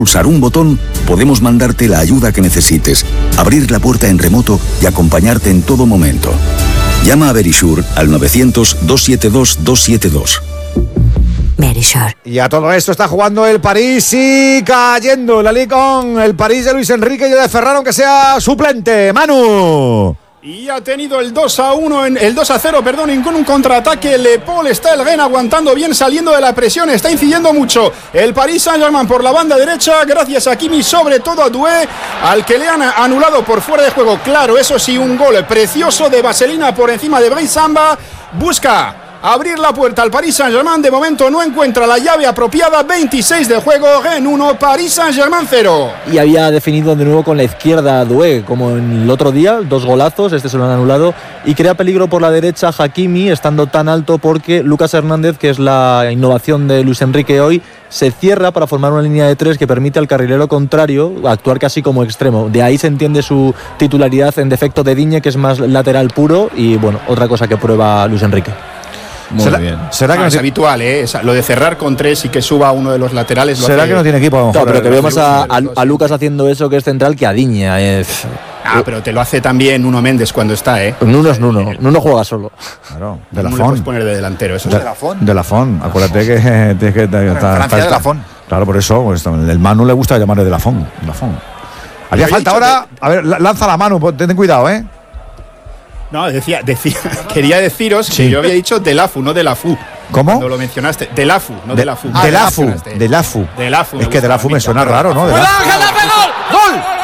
Pulsar un botón, podemos mandarte la ayuda que necesites, abrir la puerta en remoto y acompañarte en todo momento. Llama a Verisure al 900-272-272. Verisure. Y a todo esto está jugando el París y cayendo la Liga con el París de Luis Enrique y de Ferran, aunque sea suplente. Manu. Y ha tenido el 2-1, el 2-0, perdón, con un contraataque. Le Paul está el Rennes aguantando bien, saliendo de la presión, está incidiendo mucho el Paris Saint-Germain por la banda derecha, gracias a Kimi, sobre todo a Doué, al que le han anulado por fuera de juego. Claro, eso sí, un gol precioso de Vaselina por encima de Brice Samba. Busca abrir la puerta al Paris Saint-Germain, de momento no encuentra la llave apropiada. 26 de juego, Rennes 1, Paris Saint-Germain 0. Y había definido de nuevo con la izquierda Doué, como en el otro día, 2 golazos, este se lo han anulado, y crea peligro por la derecha Hakimi, estando tan alto, porque Lucas Hernández, que es la innovación de Luis Enrique hoy, se cierra para formar una línea de 3 que permite al carrilero contrario actuar casi como extremo. De ahí se entiende su titularidad en defecto de Digne, que es más lateral puro, y bueno, otra cosa que prueba Luis Enrique. Muy bien. ¿Será que es habitual, lo de cerrar con 3 y que suba uno de los laterales? ¿Será que no tiene equipo? A lo mejor, pero que veo más a Lucas haciendo eso, que es central, que a Digne. Pero te lo hace también Nuno Méndez cuando está, Nuno es Nuno. Nuno juega solo. Claro, de la no le puedes poner de delantero, eso de la Fon. Acuérdate que está de la Fon. Claro, por eso, pues, el Manu le gusta llamarle de la Fon. Haría falta ahora. A ver, lanza la mano, ten cuidado, No, quería deciros que yo había dicho de la FU, no de la FU. ¿Cómo? Cuando lo mencionaste, de la FU, no de la FU. De la FU. De la FU. Es que de la FU me suena raro, ¿no? ¡Ángel, ¡Gol!